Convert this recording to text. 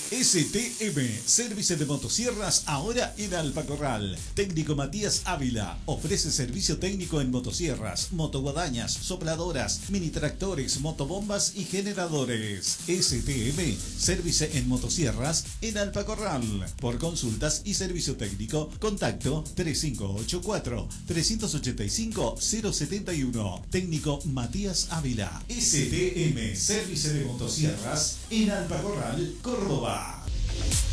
STM, Servicio de Motosierras, ahora en Alpacorral. Técnico Matías Ávila ofrece servicio técnico en motosierras, motoguadañas, sopladoras, mini tractores, motobombas y generadores. STM, Servicio en Motosierras en Alpacorral. Por consultas y servicio técnico, contacto 3584-385-071. Técnico Matías Ávila. STM, Servicio de Motosierras en Alpacorral, Córdoba.